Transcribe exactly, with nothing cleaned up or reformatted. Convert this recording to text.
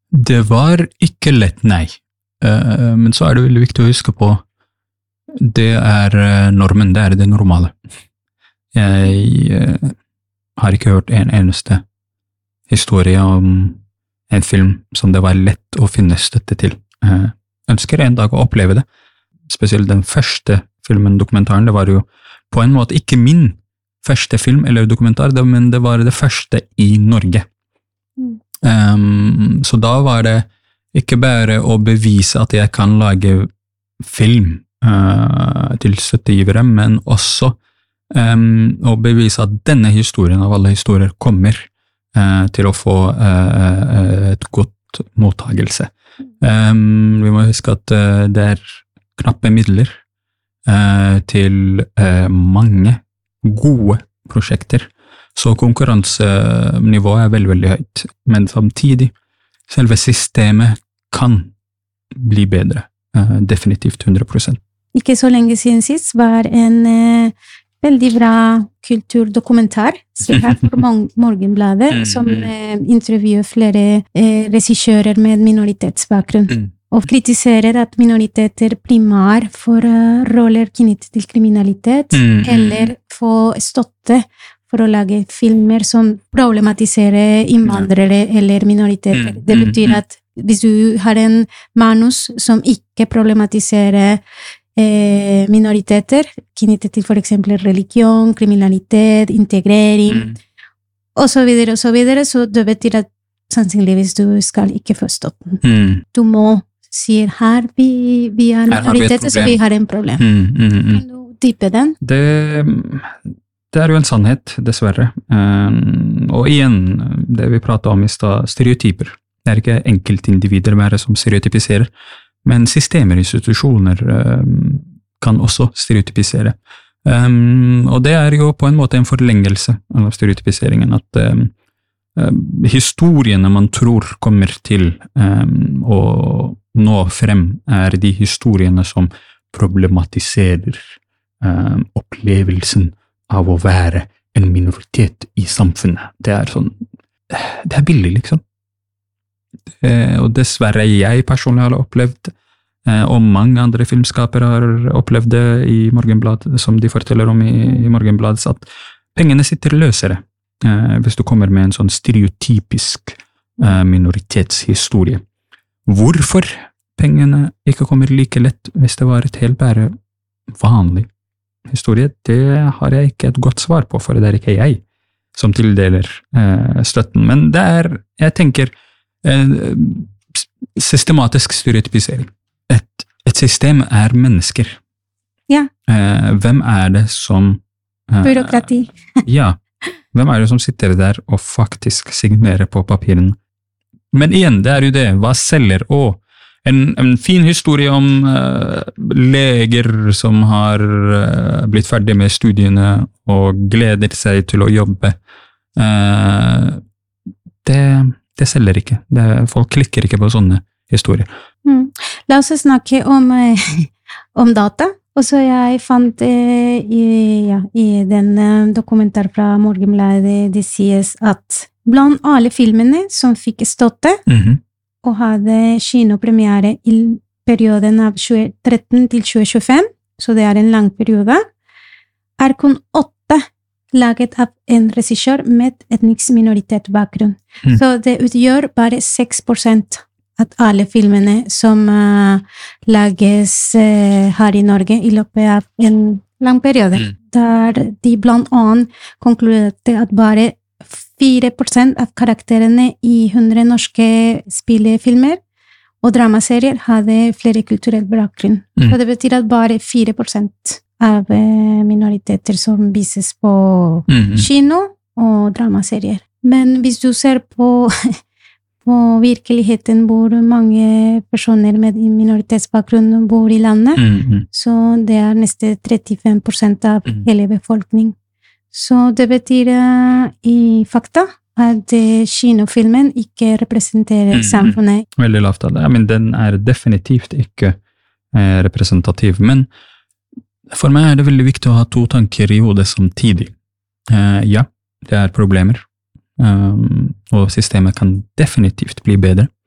Det var ikke lett, nei. Uh, men så er det veldig viktig å huske på det er uh, normen, det er det normale. Jeg uh, har ikke hørt en eneste historie om en film som det var lett å finne støtte til. Uh, ønsker en dag å oppleve det. Spesielt den første filmen, dokumentaren, det var jo på en måte ikke min første film eller dokumentar, men det var det første i Norge. Mm. Um, så da var det ikke bare å bevise at jeg kan lage film uh, til støttegivere, men også um, å bevise at denne historien av alle historier kommer uh, til å få uh, et godt mottagelse. Um, vi må huske at uh, det er knappe midler uh, til uh, mange gode prosjekter. Så konkurransenivået er veldig, veldig høyt, men samtidig, selve systemet kan bli bedre, uh, definitivt hundre prosent. Ikke så lenge siden sist var en uh, veldig bra kulturdokumentar, her for Morgenbladet, som uh, intervjuer flere uh, regissører med minoritetsbakgrunn, mm. og kritiserer at minoriteter primær får uh, roller knyttet til kriminalitet, mm. eller få støtte for å lage filmer som problematiserer innvandrere eller minoriteter. Mm, det betyr at hvis du har en manus som ikke problematiserer eh, minoriteter, knyttet til for eksempel religion, kriminalitet, integrering, mm. og så videre, og så videre, så det betyr at sannsynligvis du skal ikke få støtten. Mm. Du må si her, vi, vi er minoriteter, så vi har en problem. Mm, mm, mm. Kan du dype den? Det... Det er jo en sannhet, dessverre. Um, og igjen, det vi pratet om i stad, stereotyper. Det er ikke enkeltindivider bare som stereotypiserer, men systemer, institusjoner um, kan også stereotypisere. Um, og det er jo på en måte en forlengelse av stereotypiseringen, at um, um, historiene man tror kommer til um, å nå frem, er de historiene som problematiserer um, opplevelsen av å være en minoritet i samfunnet. Det er sånn, det er billig, liksom. Eh, og dessverre jeg personlig har opplevd, eh, og mange andre filmskapere har opplevd det i Morgenbladet, som de forteller om i, i Morgenbladet, at pengene sitter løsere, eh, hvis du kommer med en sånn stereotypisk eh, minoritetshistorie. Hvorfor pengene ikke kommer like lett hvis det var et helt bare vanlig historie, det har jeg ikke et godt svar på, for det er ikke jeg som tildeler eh, støtten. Men det er, jeg tenker, eh, systematisk stereotypisering. Et, et system er mennesker. Ja. Eh, hvem er det som... Eh, Byråkrati. ja. Hvem er det som sitter der og faktisk signerer på papiren? Men igjen, det er jo det. Hva selger? Og En, en fin historie om uh, leger som har uh, blitt ferdig med studiene og gleder seg til å jobbe. Uh, det, det selger ikke. Det, folk klikker ikke på sånne historier. Mm. La oss snakke om, uh, om data. Og så jeg fant uh, i, ja, i den uh, dokumentar fra Morgenbladet, det sies at blant alle filmene som fikk støtte, mm-hmm. og hadde kinopremiere i perioden av tjue tretten til tjue tjuefem, så det er en lang periode, er kun åtte laget av en regissør med etnisk minoritetsbakgrunn. Mm. Så det utgjør bare seks prosent av alle filmene som uh, lages uh, her i Norge i løpet av en lang periode. Mm. Der de blant annet konkluderte at bare fire prosent av karakterene i hundre norske spillefilmer og dramaserier hadde flere kulturell bakgrunn. Mm. Så det betyr at bare fire prosent av minoriteter som vises på mm. kino og dramaserier. Men hvis du ser på, på virkeligheten hvor mange personer med minoritetsbakgrunn bor i landet, mm. så det er nesten trettifem prosent av mm. hele befolkningen. Så det betyr uh, i fakta at uh, kinofilmen ikke representerer mm, samfunnet. Veldig lavt av det. Ja, men den er definitivt ikke eh, representativ. Men for meg er det veldig viktig å ha to tanker i hodet samtidig. Eh, ja, det er problemer, um, og systemet kan definitivt bli bedre.